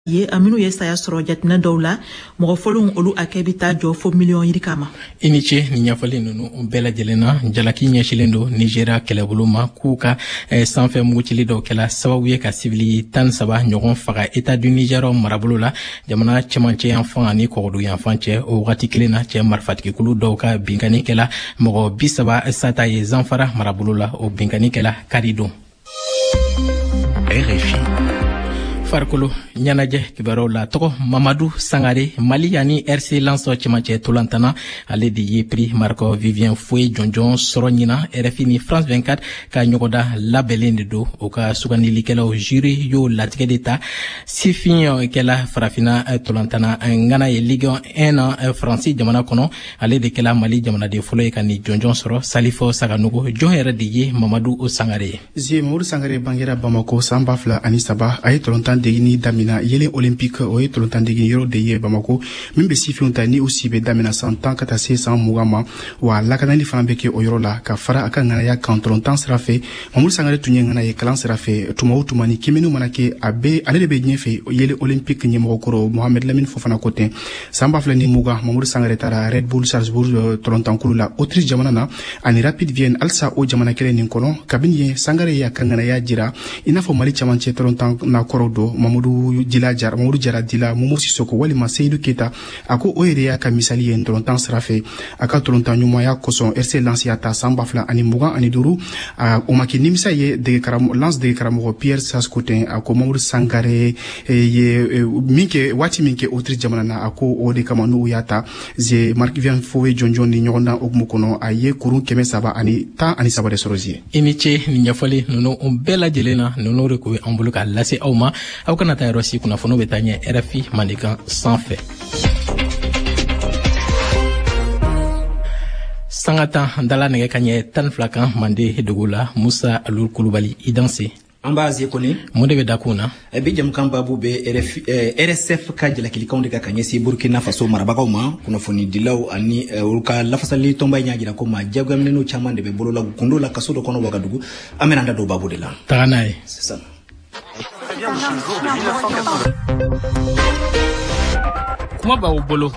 ye aminu ye saya sɔrɔ jatina dɔw la mɔgɔ fɔlɔw olu akɛ bi taa jɔ fo miliyɔn yiri kama. I ni ce ni ɲɛfɔli ninnu bɛɛ lajɛlen na jalaki ɲɛsilen don Nigeria kɛlɛbolo ma k'u ka sanfɛ mugutili dɔw kɛla sababu ye ka sivili 13 ɲɔgɔn faga État du Niger marabolo la jamana cɛmancɛ yanfan ani kɔgɔdu yanfan cɛ o wagati kelen na cɛ marifatigikulu dɔw ka binkani kɛla mɔgɔ 30 sata ye Zanfara marabolo la o binkani kɛla karidon. RFI farikolo ɲɛnajɛ kibaruw la tɔgɔ Mamadu Sangare Mali ani RC Lansɔ cɛmancɛ tolantana ale de ye prix Marco Vivien Foe jɔnjɔn sɔrɔ ɲina RFI ni France 24 ka ɲɔgɔnda labɛnlen de don o ka sugandilikɛlaw jury y'o latigɛ de ta sifin kɛla farafina tolantana ngana ye Ligue 1 na Faransi jamana kɔnɔ ale de kɛla Mali jamanaden fɔlɔ ye ka ni jɔnjɔn sɔrɔ Salifo Saganogo jɔn yɛrɛ de ye Mamadu Sangare ye Mamadu Sangare bangera Bamako san 2003 a ye tolontan degini damina yelen olympique o ye tolontan degini yɔrɔ de ye Bamako min bɛ sifinw ta ni o si bɛ damina san 10 ka taa se san 20 ma wa lakanali fana bɛ kɛ o yɔrɔ la ka fara a ka ŋanaya kan tolontan sira fɛ Mamadu Sangare tun ye ŋana ye kalan sira fɛ tuma o tuma ni kimɛniw mana kɛ ale de bɛ ɲɛfɛ yelen olympique ɲɛmɔgɔkɔrɔ Mohamed Lamine Fofana ko ten san 2020 Mamadu Sangare taara Red Bull Salzburg tolontankulu la Autriche jamana na ani Rapid Vienne alisa o jamana kelen nin kɔnɔ kabini ye Sangare ye a ka ŋanaya jira i n'a fɔ Mali cɛmancɛ tolontan na kɔrɔ do Mamadou Jara Dila Momo Sissoko walima Seydou Keita a ko o yɛrɛ y'a ka misali ye tolontan sira fɛ a ka tolontan ɲumanya kosɔn RC Lens y'a ta san 2025 o ma kɛ nimisa ye Lens dege karamɔgɔ Pierre Sasko ten a ko Mamadu Sangare ye waati min kɛ Autriche jamana na a ko o de kama n'u y'a ta ze Marc Vivien Foe jɔnjɔn ni ɲɔgɔn dan okumu kɔnɔ a ye kurun 113 de sɔrɔ zie. I ni ce ni ɲɛfɔli ninnu bɛɛ lajɛlen na ninnu de ko an bolo ka lase aw ma aw kana taa yɔrɔ si kunnafoniw bɛ taa ɲɛ RFI Mandikan sanfɛ. Sanga tan dala nɛgɛ ka ɲɛ 12 kan Mande dugu la Musa Alur Kulubali i danse. An b'a ze kɔni mun de bɛ da kun na bi jamukan babu bɛ RSF ka jalakilikanw de ka ɲɛsin Burkina Faso marabagaw ma kunnafoni dilaw ani olu ka lafasali tɔnba in y'a jira ko maa jagoyaminɛw caman de bɛ bolo la gundo la kaso dɔ kɔnɔ Wagadugu an bɛna an da don babu de la taga n'a ye sisan. kuma b'aw bolo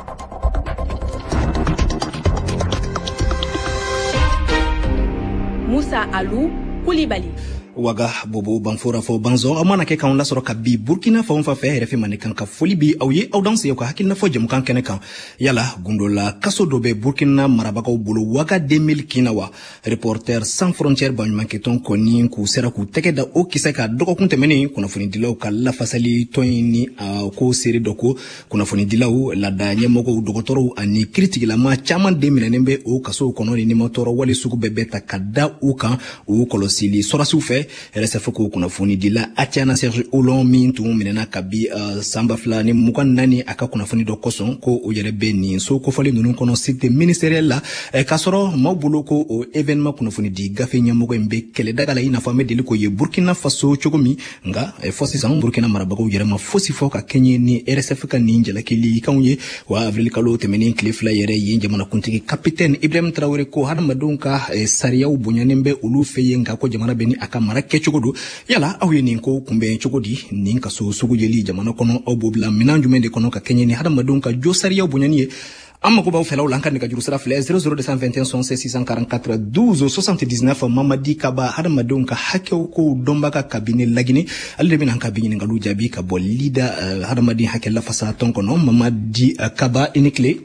Musa Alou Koulibaly Waga bobo banfora fo banzo amana ke kan lasoro ka bi Burkina fa fɛ RFI Mandikan ka foli bi aw ye aw danse ka hakilina fɔ jamukan kɛnɛ kan yala gundola kaso dɔ bɛ Burkina marabagaw bolo Waga 2000 kinawa reporter sans frontières baɲumankɛtɔn kɔni k'u sera k'u tɛgɛ da o kisɛ ka dɔgɔkun tɛmɛnen kunnafoni dilaw ka lafasali tɔn ni ko seri dɔ ko kunnafoni dilaw lada ɲɛmɔgɔw dɔgɔtɔrɔw ani kiritigilama caman den minɛnen bɛ o kasow kɔnɔ ni nimatɔrɔ wali sugu bɛɛ ta ka da u kan o kɔlɔsili sɔrasiw fɛ RSF ko kunnafoni dila Atiana Serge Olon min tun minɛna ka bi san 2024 a ka kunnafoni dɔ kosɔn ko o yɛrɛ bɛ nin so kofɔli ninnu kɔnɔ site ministériel la k'a sɔrɔ maaw bolo ko o événement kunnafoni di gafe ɲɛmɔgɔ in bɛ kɛlɛdaga la i n'a fɔ an bɛ deli k'o ye Burkina Faso cogo min nka fɔ sisan Burkina marabagaw yɛrɛ ma fosi fɔ ka kɛɲɛ ni RSF ka nin jalakilikanw ye wa avril kalo tɛmɛnen tile 2 yɛrɛ yen jamanakuntigi capitaine Ibrahim Traoré ko hadamadenw ka sariyaw bonyanen bɛ olu fɛ yen nka ko jamana bɛ ni a ka mara kɛcogo do yala aw ye nin ko kunbɛn cogo di nin kaso sugu jeli jamana kɔnɔ aw b'o bila minan jumɛn de kɔnɔ ka kɛɲɛ ni hadamadenw ka jo sariyaw bonyani ye an mago b'aw fɛlaw la an ka nɛgɛjuru sira filɛ 00221 644 12 79 Mamadi Kaba hadamadenw ka hakɛw ko dɔnbaga kabine lagini ale de bɛna an ka bi ɲininkaliw jaabi ka bɔ lida hadamaden hakɛ lafasa tɔn kɔnɔ Mamadi Kaba i ni tile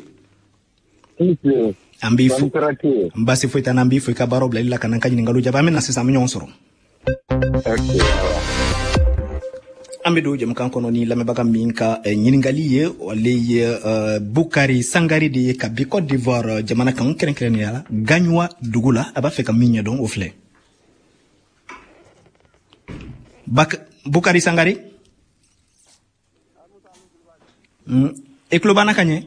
an b'i fo basi foyi t'an na an b'i fo i ka baaraw bilali la ka n'an ka ɲininkaliw jaabi an bɛna sisan an bɛ ɲɔgɔn sɔrɔ. An bɛ don jamukan kɔnɔ ni lamɛnbaga min ka ɲininkali ye ale ye Bukari Sangare de ye ka bi Côte d'Ivoire jamana kan kɛrɛnkɛrɛnnenya la Gagnoa dugu la a b'a fɛ ka min ɲɛdɔn o filɛ Bukari Sangare e tulo b'an na ka ɲɛ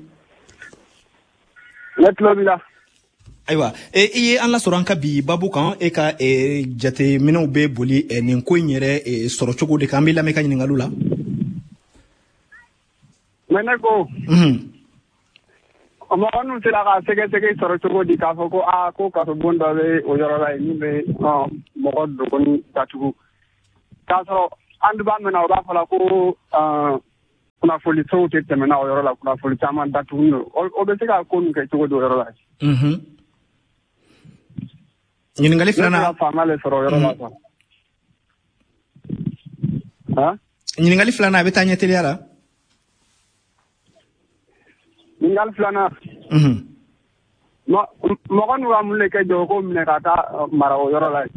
ne tulo b'i la ayiwa i ye an lasɔrɔ an ka bi babu kan e ka jateminɛw bɛ boli nin ko in yɛrɛ sɔrɔ cogo de kan an bɛ lamɛn ka ɲininkaliw la mais ne ko mɔgɔ ninnu sera ka sɛgɛsɛgɛ sɔrɔ cogo di k'a fɔ ko ko kasobon dɔ bɛ o yɔrɔ la min bɛ mɔgɔ dogoni datugu k'a sɔrɔ an dun b'a mɛn o b'a fɔ la ko kunnafoni fɛnw tɛ tɛmɛna o yɔrɔ la kunnafoni caman datugulen don o bɛ se ka ko ninnu kɛ cogo di o yɔrɔ la. ɲininkali filanan ne bɛ faama le sɔrɔ o yɔrɔ la quoi. ɲininkali filanan a bɛ taa ɲɛ teliya la. ɲininkali filanan. mɔgɔ n'u ka mun de kɛ jɔ ko minɛ ka taa mara o yɔrɔ la.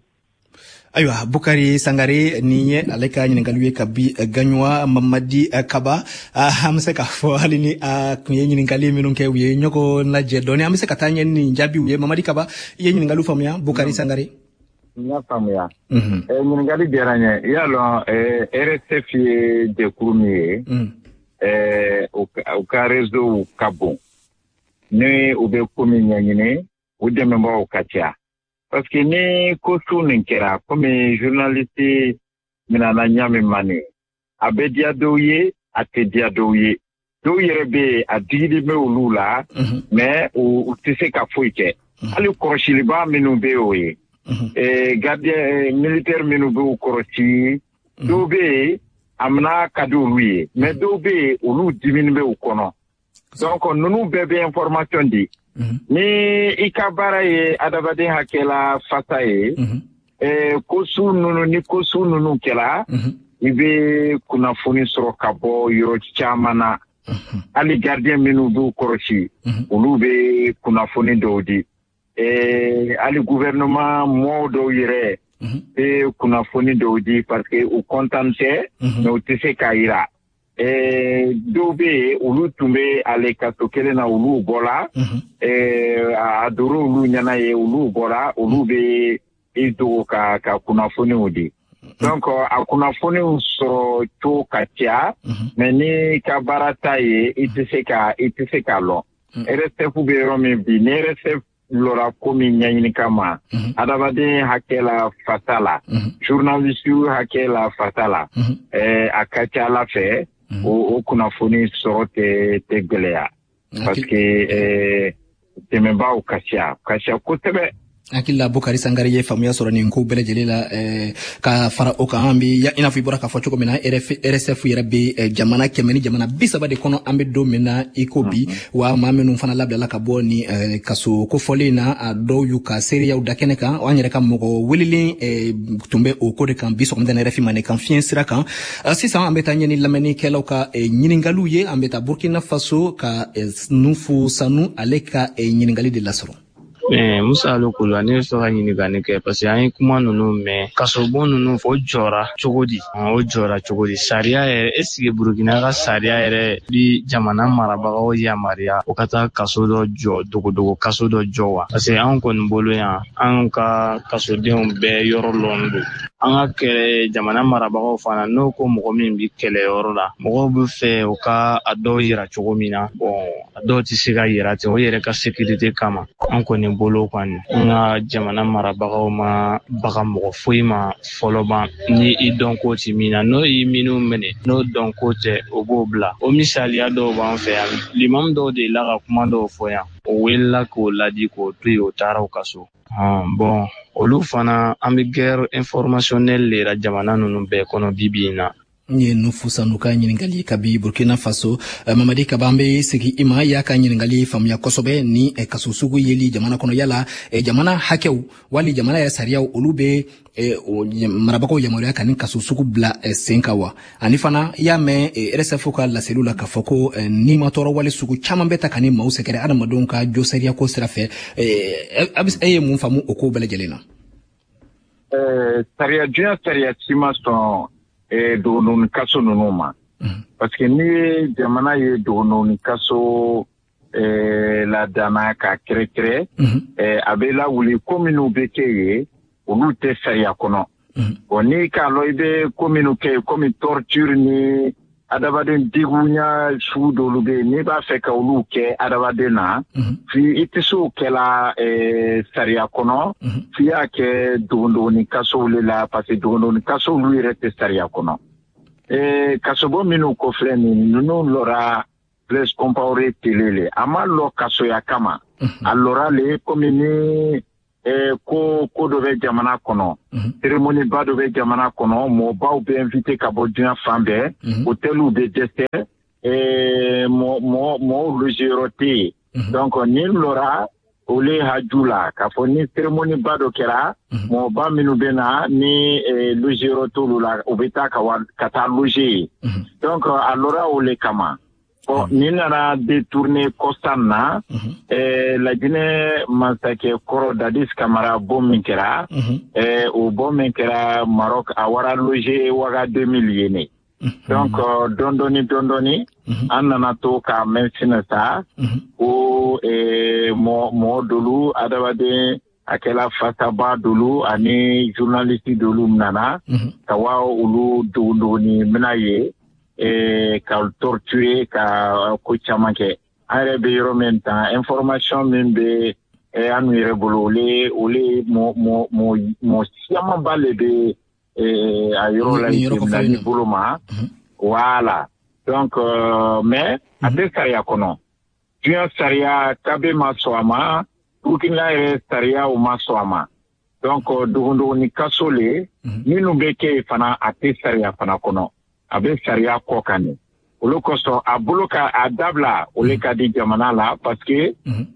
ayiwa Bukari Sangare nin ye ale ka ɲininkaliw ye kabi Gaɲuwa Mamadi Kaba an bɛ se k'a fɔ hali ni a tun ye ɲininkali minnu kɛ u ye ɲɔgɔn lajɛ dɔɔni an bɛ se ka taa ɲɛ ni jaabiw ye. Mamadi Kaba i ye ɲininkaliw faamuya Bukari Sangare. N y'a faamuya. ɲininkali diyara n ye i y'a dɔn RSF ye jɛkulu min ye u ka réseau ka bon ni u bɛ ko min ɲɛɲini u dɛmɛbagaw ka ca. Parce que ni ko su nin kɛra comme journaliste minana ɲami mani a bɛ diya dɔw ye a tɛ diya dɔw ye dɔw yɛrɛ bɛ a digidi bɛ olu la mais u tɛ se ka foyi kɛ hali kɔrɔsiliba minnu bɛ o ye gardien militaire minnu bɛ u kɔrɔsi dɔw bɛ yen a mina ka di olu ye mais dɔw bɛ yen olu dimini bɛ u kɔnɔ donc ninnu bɛɛ bɛ information di. Ni i ka baara ye adamaden hakɛla fasa ye ko su ninnu kɛla i bɛ kunnafoni sɔrɔ ka bɔ yɔrɔ caman na hali gardien minnu b'u kɔrɔsi olu bɛ kunnafoni dɔw di hali gouvernement mɔgɔw dɔw yɛrɛ bɛ kunnafoni dɔw di parce que u content tɛ mais u tɛ se k'a jira. Dɔw bɛ yen olu tun bɛ ale kaso kelen na olu bɔra a doro olu ɲɛna ye olu bɔra olu bɛ i dogo ka kunnafoniw di donc a kunnafoniw sɔrɔ cogo ka ca mais ni ka baara ta ye i tɛ se k'a lɔn. RSF bɛ yɔrɔ min bi ni RSF lɔra ko min ɲɛɲini kama adamaden hakɛ la fasa la journaliste hakɛ la fasa la a ka ca Ala fɛ o kunnafoni sɔrɔ tɛ gɛlɛya parce que dɛmɛbaaw ka ca kosɛbɛ. hakili la Bukari Sangare ye faamuya sɔrɔ nin ko bɛɛ lajɛlen la ka fara o kan an bɛ i n'a fɔ i bɔra k'a fɔ cogo min na RSF yɛrɛ bɛ jamana 100 ni jamana 30 de kɔnɔ an bɛ don min na i ko bi wa maa minnu fana labilala ka bɔ ni kaso kofɔlen na a dɔw y'u ka seereyaw da kɛnɛ kan an yɛrɛ ka mɔgɔ welelen tun bɛ o ko de kan bi sɔgɔmada in RFI Mande kan fiɲɛ sira kan sisan an bɛ taa ɲɛ ni lamɛnnikɛlaw ka ɲininkaliw ye an bɛ taa Burkina Faso ka Nufu Sanu ale ka ɲininkali de lasɔrɔ. Musa Alukula ne fɛ ka ɲininkali kɛ parce que an ye kuma ninnu mɛn kasobon ninnu fɔ o jɔra cogo di sariya yɛrɛ est-ce que Burkina ka sariya yɛrɛ bi jamana marabagaw yamaruya o ka taa kaso dɔ jɔ dogodogo kaso dɔ jɔ wa parce que an kɔni bolo yan an ka kasodenw bɛɛ yɔrɔ lɔn don an ka kɛlɛ jamana marabagaw fana n'o ko mɔgɔ min bi kɛlɛyɔrɔ la mɔgɔw bɛ fɛ u ka a dɔw yira cogo min na bon a dɔw tɛ se ka yira ten o yɛrɛ ka sécurité kama an kɔni bolo kɔni an ka jamana marabagaw ma baga mɔgɔ foyi ma fɔlɔ ban ni i dɔn ko ti min na n'o y'i minnu minɛ n'o dɔn ko tɛ o b'o bila o misaliya dɔw b'an fɛ yan limamu dɔw de la ka kuma dɔw fɔ yan o welela k'o ladi k'o to yen o taara u ka so bon olu fana an bɛ guerre informationnelle de la jamana ninnu bɛɛ kɔnɔ bibi in na. N ye Nufu Sanu ka ɲininkali kabi Burkina Faso Mamadi Kaba an bɛ segin i ma i y'a ka ɲininkali faamuya kosɛbɛ ni kaso sugu yeli jamana kɔnɔ yala jamana hakɛw wali jamana yɛrɛ sariyaw olu bɛ marabagaw yamaruya ka ni kaso sugu bila sen kan wa ani fana i y'a mɛn RSF ka laseliw la k'a fɔ ko ni ma tɔɔrɔ wale sugu caman bɛ ta ka ni maaw sɛgɛrɛ adamadenw ka jo sariya ko sira fɛ e ye mun faamu o ko bɛɛ lajɛlen na. Diɲɛ sariya si ma sɔn dogononin kaso ninnu ma parce que ni jamana ye dogononin kaso ladana ka kɛrɛkɛrɛ a bɛ lawuli ko minnu bɛ kɛ yen olu tɛ sariya kɔnɔ bon ni k'a lɔ i bɛ ko minnu kɛ yen komi torture ni adamaden degunya sugu dɔw bɛ yen n'i b'a fɛ ka olu kɛ adamaden na fi i tɛ se o kɛla sariya kɔnɔ f'i y'a kɛ dogononin kasow le la parce que dogononin kasow olu yɛrɛ tɛ sariya kɔnɔ kasobon minnu kɔfilɛ nin ninnu lɔra place compaoré télé le a ma lɔ kasoya kama a lɔra le komi ni ko dɔ bɛ jamana kɔnɔ cérémonie ba dɔ bɛ jamana kɔnɔ mɔgɔbaw bɛ invité ka bɔ diɲɛ fan bɛɛ hôteliw bɛ dɛsɛ mɔgɔw logeyɔrɔ tɛ yen donc ni lɔra ole haju la k'a fɔ ni cérémonie ba dɔ kɛra mɔgɔba minnu bɛ na ni logeyɔrɔ t'olu la u bɛ taa ka taa loger donc a lɔra ole kama bon ni nana détourner constat na Laginɛ masakɛ kɔrɔ Dadis Camara bon min kɛra o bon min kɛra Maroc a wara loger waga 2000 ye ne donc dɔndɔni an nana to ka mɛnsinɛ sa ko mɔgɔ dolu adamaden a kɛla fasaba dolu ani journaliste dolu nana ka wa olu dogoni mina ye ka torturer ka ko caman kɛ an yɛrɛ bɛ yɔrɔ min tan information min bɛ an yɛrɛ bolo ole mo siaman ba le bɛ a yɔrɔ la tribunal bolo ma voilà donc mais a bɛ sariya kɔnɔ diɲɛ sariya kabe ma sɔn a ma Burkina yɛrɛ sariya o ma sɔn a ma donc dogondogoni kaso le minnu bɛ kɛ fana a tɛ sariya fana kɔnɔ a bɛ sariya kɔ kan de olu kosɔn a bolo ka a dabila ole ka di jamana la parce que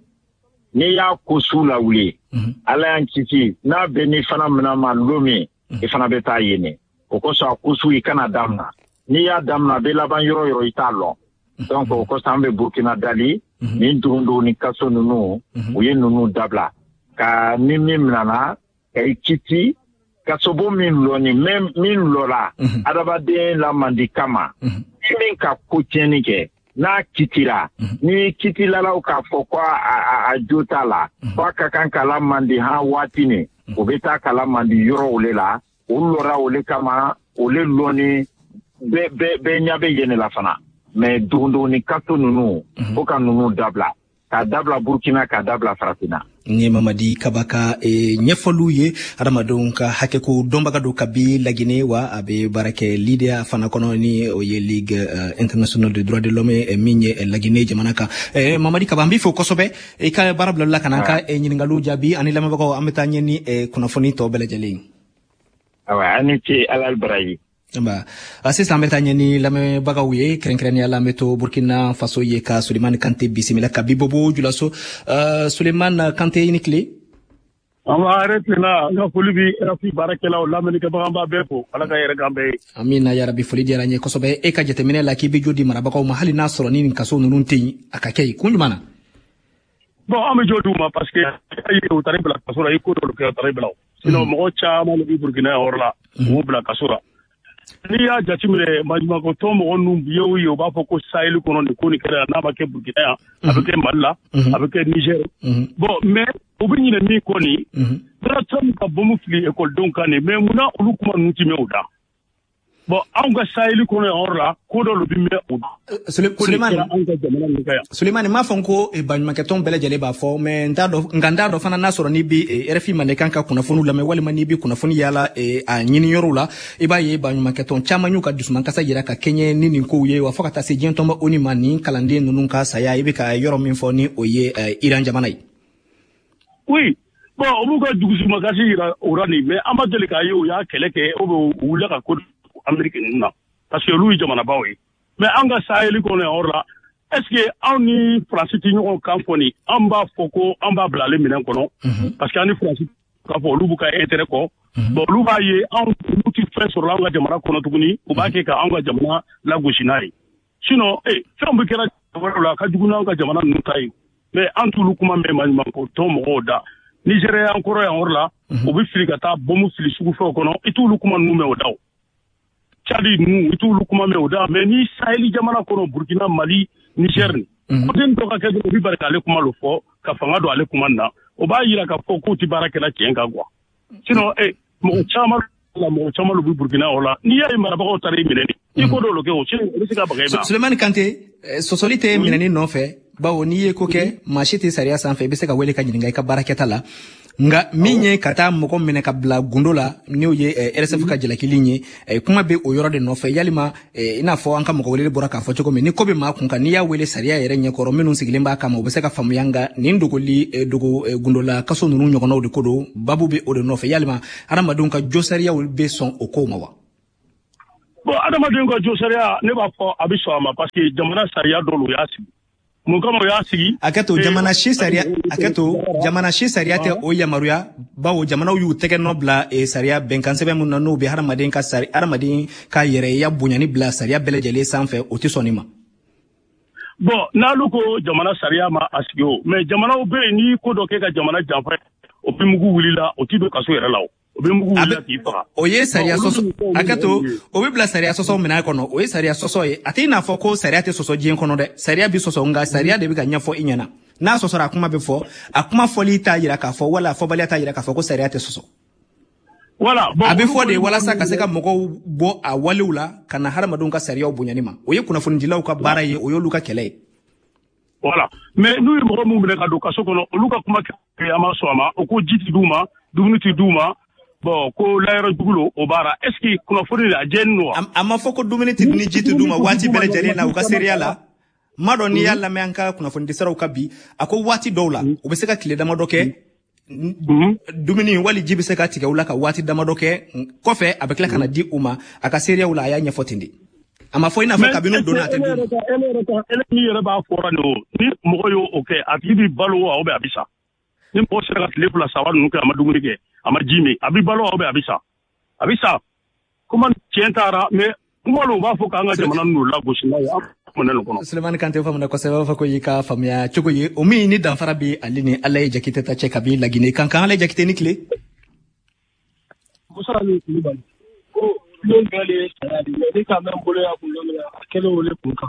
n'i y'a ko su la wuli ala y'an kisi n'a bɛ ni fana mina ma don min i fana bɛ taa yen o kosɔn a ko su i kana damina n'i y'a damina a bɛ laban yɔrɔ yɔrɔ i t'a lɔn donc o kosɔn an bɛ Burkina dali ni dogondo ni kaso ninnu u ye ninnu dabila ka ni min minana ka i kisi kasobo min lɔni min lɔra adamaden la mandi kama min ka ko tiɲɛni kɛ n'a kitira ni kitilalaw k'a fɔ ko a jo t'a la ko a ka kan kala mandi han waati ni o bɛ taa kala mandi yɔrɔ ole la o lɔra ole kama ole lɔni bɛɛ ɲɛ bɛ yen la fana mais dogondogoni kaso ninnu fo ka ninnu dabila k'a dabila Burkina k'a dabila Farafina ni Mamadi Kabaka ɲɛfɔliw ye adamadenw ka hakɛko dɔnbaga do kabi Laginɛ wa a bɛ baara kɛ Lidea fana kɔnɔ ni o ye Ligue internationale de droits de l'homme min ye Laginɛ jamana kan Mamadi Kaba an b'i fo kosɛbɛ i ka baara bila la ka n'an ka ɲininkaliw jaabi ani lamɛnbagaw an bɛ taa ɲɛ ni kunnafoni tɔ bɛɛ lajɛlen awa ani ce Alal Baraji sisan an bɛ taa ɲɛ ni lamɛnbagaw ye kɛrɛnkɛrɛnnenya la an bɛ to Burkina Faso ye ka Sulemani Kante bisimila ka bi bɔbɔ Julaso Sulemani Kante i ni tile an b'a yɛrɛ tilenna an ka foli bi RFI baarakɛlaw lamɛnnikɛbaga an b'a bɛɛ fo ala ka yɛrɛ k'an bɛɛ ye amina yarabi foli diyara n ye kosɛbɛ e ka jateminɛ la k'i bɛ jo di marabagaw ma hali n'a sɔrɔ ni nin kaso ninnu tɛ yen a ka kɛ yen kun jumɛn na bon an bɛ jo d'u ma parce que u taara i bila kaso la i ko dɔw kɛ u taara i bila sinon mɔgɔ caman de bɛ Burkina yɔrɔ la u b'u bila kaso la n'i y'a jateminɛ maɲumantɔn mɔgɔ ninnu ye o ye u b'a fɔ ko Sahel kɔnɔ nin ko nin kɛra n'a ma kɛ Burkina yan a bɛ kɛ Mali la a bɛ kɛ Niger bon mais u bɛ ɲinɛ min kɔ nin Donald Trump ka bombe fili ekɔlidenw kan nin mais munna olu kuma ninnu ti mɛn o da bon anw ka Sahel kɔnɔ yan yɔrɔ la ko dɔ bɛ mɛn o da Sulemani m'a fɔ ko baɲumankɛtɔn bɛɛ lajɛlen b'a fɔ mais nka n t'a dɔn fana n'a sɔrɔ n'i bɛ RFI Mandenkan ka kunnafoniw lamɛn walima n'i bɛ kunnafoni yaala a ɲiniyɔrɔw la i b'a ye baɲumankɛtɔn caman y'u ka dusumankasa yira ka kɛɲɛ ni nin kow ye wa fo ka taa se diɲɛ tɔnba ONU ma nin kalanden ninnu ka saya i bɛ ka yɔrɔ min fɔ ni o ye Iran jamana ye. oui bon o b'u ka dusumankasi yira o la nin mais an ma deli k'a ye o y'a kɛlɛ kɛ o bɛ u wulila ka ko Amérique ninnu na parce que olu ye jamanabaw ye mais an ka Sahel kɔnɔ yan yɔrɔ la est-ce que anw ni France tɛ ɲɔgɔn kan fɔ nin an b'a fɔ ko an b'a bila ale minɛn kɔnɔ parce que an ni France k'a fɔ olu b'u ka intérêt kɔ bon olu b'a ye olu tɛ fɛn sɔrɔ an ka jamana kɔnɔ tuguni u b'a kɛ ka an ka jamana lagosi n'a ye sinon fɛn bɛ kɛra wɛrɛw la a ka jugu n'an ka jamana ninnu ta ye mais an t'olu kuma mɛn maɲumantɔn mɔgɔw da Nigéria yan kɔrɔ yan yɔrɔ la u bɛ fili ka taa bombe fili sugufɛnw kɔnɔ i t'olu kuma ninnu mɛn o da o Tchadi ninnu i t'olu kuma mɛn o da mais ni Sahel jamana kɔnɔ Burkina Mali Niger ni côté dɔ ka kɛ dɔrɔn u bɛ bari k'ale kuma lo fɔ ka fanga don ale kuma na o b'a yira k'a fɔ k'u tɛ baara kɛla tiɲɛ kan quoi sinon mɔgɔ caman lu bɛ Burkina o la n'i y'a ye marabagaw taara i minɛ i ko dɔw kɛ o bɛ se ka baga i ma. Sulemani Kante sɔsɔli tɛ minɛni nɔfɛ bawo n'i ye ko kɛ maa si tɛ sariya sanfɛ i bɛ se ka wele ka ɲininka i ka baarakɛta la nga minye kata moko mene ka bla gondola ni o ye RSF ka jalakili nye kuma be o yoro de no fe yalima ina fo anka moko wele bora ka fo choko me ni ko be ma kunka ni ya wele sariya yere nye koro menu sigilemba kama o be se ka famu yanga ni ndogoli dogo gondola kaso nunu nyogono de kodo babu be o de no fe yalima aramadun ka jo sariya will be son o ko mawa bon adamadun ka jo sariya ne ba fo abiso ama parce que jamana sariya dolo ya si mun kama ya sigi akato jamana shi sariya te o yamaruya bawo jamana yu tege no bla sariya benkan sebe mun no be haramadin ka sari haramadin ka yere ya bunyani bla sariya belejele sanfe o ti sonima bon na luko jamana sariya ma asigi o mais jamana o be ni ko do ke ka jamana janfa o bi mugu wulila o ti do kaso yere lawo o ye sariya soso akato o bibla sariya soso mina kono o ye sariya soso ye ati na fo ko sariya te soso jien kono de sariya bi soso nga sariya de bi ka nyafo inyana na soso ra kuma be fo akuma foli ta yira ka fo wala fo bali ta yira ka fo ko sariya te soso wala abi fo de wala sa ka se ka moko bo a walula kana haramadun ka sariya o bunyanima o ye kuna fo ndilaw ka bara ye o yo luka kele voilà mais nous mo mo mene ka do kaso kono o luka kuma ke ama so ama o ko jiti duma dumnuti duma bon ko layro dugulo o bara est ce que kuna fodi la jenno amma foko duminiti ni jitu duma wati bele jale na uka seriala mado ni yalla me anka kuna fondi sara ukabi ako wati dowla o be seka kile dama doke dumini wali jibi seka tika ulaka wati dama doke kofe abekla kana di uma aka seria ula ya nya fotindi ama fo ina fo kabinu dona te ele ni yere ba fora no ni mo yo okay atibi balo o be abisa ni mo sera ka tile pula sawa nuke amadumuni ke amajime abibalo obe abisa kuma tientara me kuma lo ba fo kanga jamana no la goshina ya monelo kono Suleiman Kante fa mona ko seba fa ko yika famya chogoye o mi ni dan farabi alini Allah jakite ta cheka bi lagine kankan Allah jakite ni kle musali libali ko lo ngale sanadi ni ka men bolo ya kulo na akelo wole kunka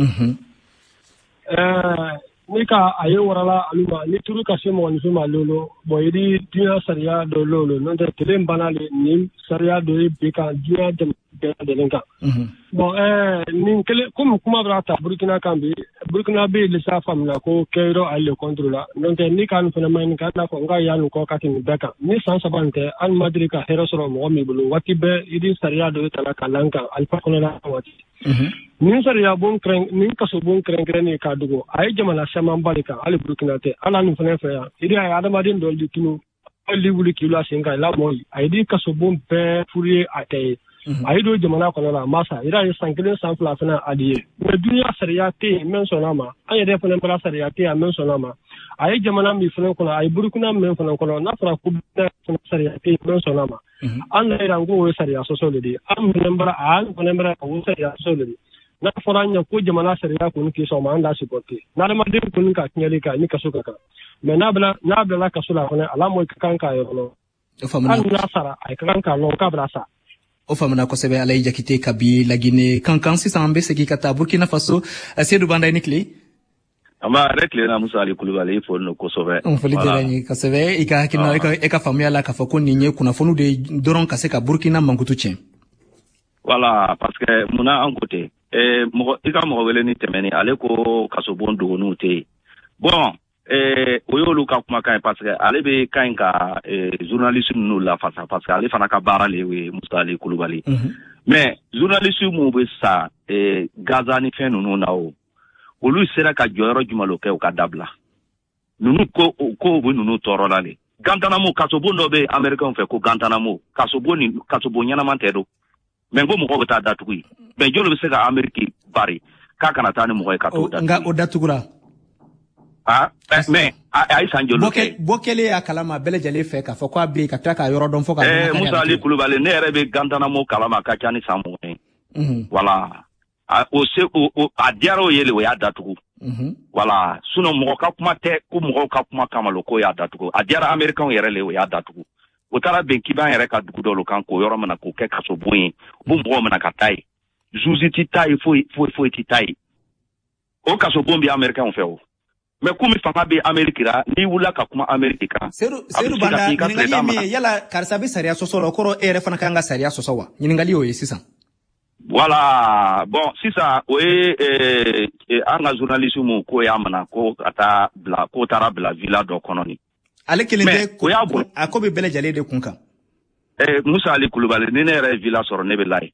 nika aye warala aluma ni turu kasi mo ni fuma lolo boyidi dia sariya do lolo non de telen banale ni sariya do be ka dia de lenka bon ni kele kuma brata Burkina kambi Burkina be le sa famna ko keiro alle controla non de ni kan fena man kan na ko nga yanu ko katin beka ni san sabante al madrika herosoro mo mi bulu wati be idi sariya do tala kalanka alfa kono la wati ni sariya bon kren ni kaso bon kren ni ka dugo ay jamana sama mbalika ali Burkina te ala nu fena fe ya idi ay adama din do ditunu ali wuli kila singa la moy ay di kaso bon pe furier atay ay do jamana kono la masa ira ye sankelen san fla fena adiye me dunya sariya te men sonama ay de fena bala sariya te men sonama ay jamana mi fena kono ay Burkina men fena kono na fara ku sariya te men sonama an la irango sariya sosole di am nembra ko sariya sosole di na foranya ko jamana sariya ko ni so ma anda sipote na ma de ko ni ka nyali ka ni ka suka ka me na bla ka sula ko ala mo kan ka yo no famana na sara ay kan ka no ka bla sa o famana ko sebe alay jakite kabi lagine kankan si sambe seki kata Burkina Faso Seydou Banda nikli ama rekle na Musa Ali Kulubali fo no ko sobe on foli derani ko sebe ika kino eka famia la ka fo ko ninye kuna fonu de doron kase ka Burkina mangutu chen voilà parce que muna en côté mo ika mo wele ni temeni ale ko kasobon do no te bon oyolu ka kuma kan parce que ale be kan ka journaliste no la face parce que ale fana ka barale we Musa Ali Kulubali mais journaliste mo be sa Gaza ni fen no na o olu sera ka joro jumalo ke o ka dabla nunu ko we nunu toro la le Guantanamo kasobo no be American fe ko Guantanamo kasobo nyana mantedo mais go mo ko ta datugui ben jolo be se ka Amerique bari ka kana tani mo ka to datu nga o datugura mais ay sanjolo bokele ya kalama bele jale fe ka fo ko abi ka taka yoro don fo ka Musa Ali Kulubali ne rebe Guantanamo kalama ka chani samu voilà a diaro yele o ya datugu voilà suno mo ka kuma te ko mo ka kuma kamalo ko ya datugu a diara American yere le o ya datugu o tara ben kiban yere ka dugu do lo kan ko yoro mana ko ke kaso boyin bu mo mana ka tai juziti tai fo ti tai o kaso bombi American fe o mais kumi fanga be Amerikira ni wula ka kuma Amerika Seru Banda ningali mi yala karsabi sariya sosoro koro ere fana kanga sariya sosowa ningali o yesisan voilà bon si ça anga journaliste mo ko ya mana ko ata bla ko tara bla villa do kononi ale kelende a ko be bele jale de kunkan Musa Ali Kulubali ni ne yɛrɛ villa sɔrɔ ne bɛ layi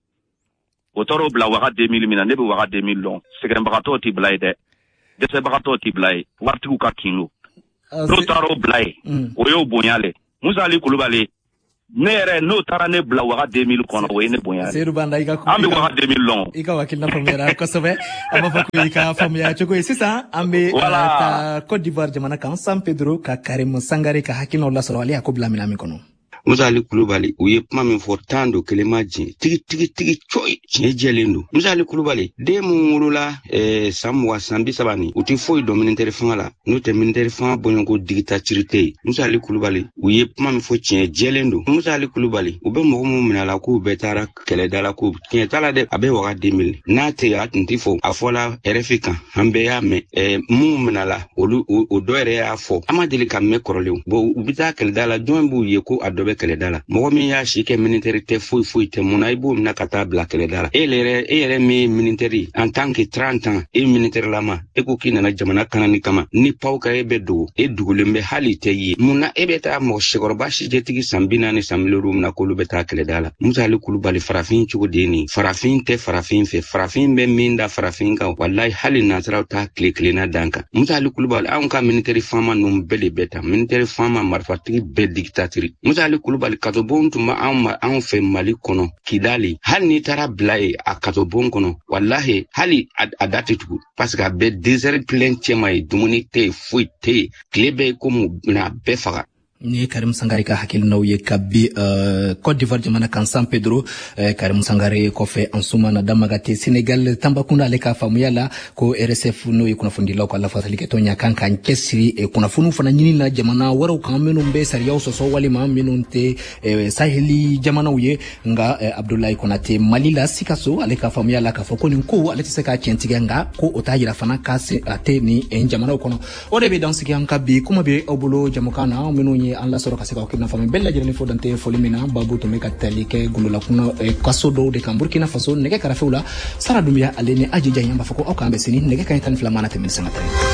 o tɔrɔ bila waga 2000 min na ne bɛ waga 2000 lɔn sɛgɛnbagatɔw tɛ bila ye dɛ dɛsɛbagatɔw tɛ bila ye waritigiw ka kinlo n'o taara o bila ye o y'o bonya le Musa Ali Kulubali ne yɛrɛ n'o taara ne bila waga 2000 kɔnɔ o ye ne bonya le Seydou Banda an bɛ waga 2000 lɔn i ka wakilina faamuyara kosɛbɛ an b'a fɔ ko i ka faamuya cogo ye sisan an bɛ taa Côte d'Ivoire jamana kan San Pedro ka Karim Sangare ka hakilinaw lasɔrɔ ale y'a ko bila minɛn min kɔnɔ Musa Ali Kulubali u ye kuma min fɔ tan do kelema jin tigi coy tiɲɛ jɛlen do Musa Ali Kulubali den mun wolola san 20 san 30 u tɛ foyi dɔn militaire fanga la n'o tɛ militaire fanga bɔɲɔn ko dictature Musa Ali Kulubali u ye kuma min fɔ tiɲɛ jɛlen do Musa Ali Kulubali u bɛ mɔgɔ mun minɛ la k'u bɛɛ taara kɛlɛda la ko tiɲɛ t'a la dɛ a bɛ waga 2000 n'a tɛ a tun tɛ fɔ a fɔla RFI kan an bɛɛ y'a mɛn mun minɛ la olu o dɔ yɛrɛ y'a fɔ an ma deli ka mɛn kɔrɔlenw bon u bɛ taa kɛlɛda la jɔn b'u ye ko a dɔ bɛ kɛlɛda la mɔgɔ min y'a si kɛ militaire tɛ foyi tɛ mun na i b'o minɛ ka taa bila kɛlɛda la e yɛrɛ min militaire en tant que 30 ans e militaire lama e ko k'i nana jamana kanani kama ni paw ka e bɛ dogo e dugulen bɛ hali tɛ ye mun na e bɛ taa mɔgɔ sɛkɔrɔba sijɛtigi san 40 san miliyɔn min na k'olu bɛ taa kɛlɛda la Musa Ali Kulubali farafin cogo de nin farafin tɛ farafin fɛ farafin bɛ min da farafin kan wallahi hali nasaraw ta tile-tilenna dan kan Musa Ali Kulubali anw ka militaire fama ninnu bɛɛ de bɛ ta militaire fama marifatigi bɛɛ dictature Musa Ali Kulubali katobon tun bɛ anw fɛ Mali kɔnɔ Kidali hali n'i taara bila ye a katobon kɔnɔ wallahi hali a da tɛ tugu parce que a bɛ désert plein cɛma ye dumuni tɛ yen foyi tɛ yen tile bɛɛ ye komi bɛna bɛɛ faga ni Karim Sangare ka hakilinaw ye ka bi Côte d'Ivoire jamana kan San Pedro Karim Sangare kɔfɛ an sumana damagate Senegal Tambacounda ale ka faamuya la ko RSF n'o ye kunnafonidilaw ka lafasali kɛ tɔn kan kan cɛsiri kunnafoniw fana ɲini na jamana wɛrɛw kan minnu bɛ sariyaw sɔsɔ walima minnu tɛ Saheli jamanaw ye nka Abdoulaye Konate Mali la Sikaso ale ka faamuya la k'a fɔ ko nin ko ale tɛ se ka tiɲɛtigɛ nka ko o t'a jira fana k'a a tɛ nin jamanaw kɔnɔ o de bɛ dansigi an ka bi kuma bɛ aw bolo jamukan na minnu ye an lasɔrɔ ka se ka kina fami bɛɛ lajɛlen fo dante foli min na babu tun bɛ ka tali kɛ golola kunna kaso dɔw de kan Burkina Faso nɛgɛ kɛrɛfɛw la Sara Dumbuya ale ni Aji Diagne b'a fɔ ko aw k'an bɛ sini nɛgɛ kanɲɛ 12 mana tɛmɛ sanga